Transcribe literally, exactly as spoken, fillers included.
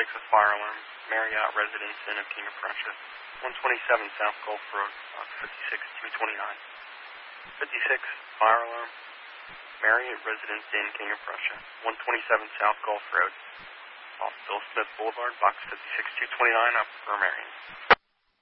six with fire alarm. Marriott Residence Inn of King of Prussia. one twenty-seven South Gulf Road, box fifty-six two twenty-nine. fifty-six, fire alarm. Marriott Residence Inn, King of Prussia. one twenty-seven South Gulf Road, off Bill Smith Boulevard, box fifty-six two twenty-nine, up for Marion.